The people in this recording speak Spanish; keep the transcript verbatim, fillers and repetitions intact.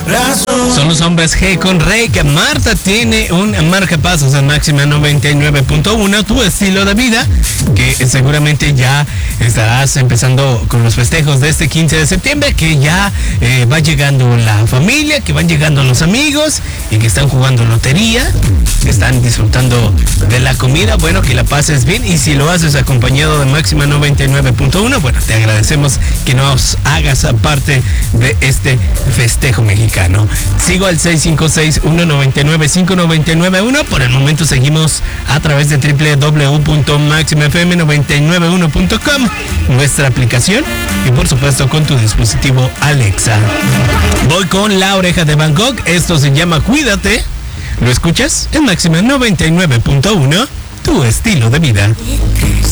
Son los hombres G con Rey, que Marta tiene un marcapasos en Máxima noventa y nueve punto uno, tu estilo de vida, que seguramente ya estarás empezando con los festejos de este quince de septiembre, que ya eh, va llegando la familia, que van llegando los amigos y que están jugando lotería, que están disfrutando de la comida. Bueno, que la pases bien, y si lo haces acompañado de Máxima noventa y nueve punto uno, bueno, te agradecemos que nos hagas parte de este festejo mexicano. Sigo al seis cinco seis, uno nueve nueve, cinco nueve nueve uno. Por el momento seguimos a través de doble u doble u doble u punto máxima f m noventa y nueve uno punto com, nuestra aplicación, y por supuesto con tu dispositivo Alexa. Voy con La Oreja de Van Gogh. Esto se llama Cuídate. ¿Lo escuchas? En Máxima noventa y nueve punto uno, tu estilo de vida.